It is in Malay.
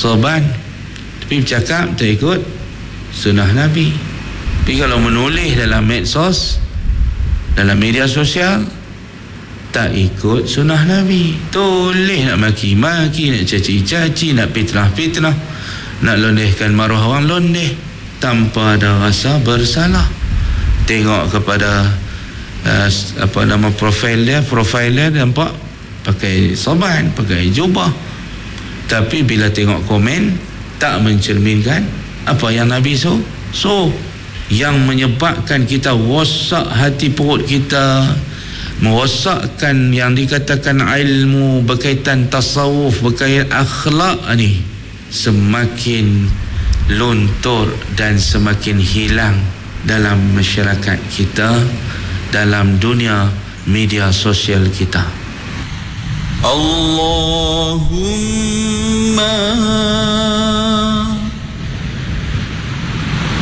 sorban, tapi bercakap tak ikut sunnah Nabi. Tapi kalau menulis dalam medsos, dalam media sosial, tak ikut sunnah Nabi. Tulis nak maki-maki, nak caci-caci, nak fitnah-fitnah, nak londehkan maruah orang londeh tanpa ada rasa bersalah. Tengok kepada profil dia nampak pakai sorban, pakai jubah, tapi bila tengok komen tak mencerminkan apa yang Nabi so yang menyebabkan kita rosak hati perut kita, merosakkan yang dikatakan ilmu berkaitan tasawuf, berkaitan akhlak ni semakin luntur dan semakin hilang dalam masyarakat kita, dalam dunia media sosial kita. Allahumma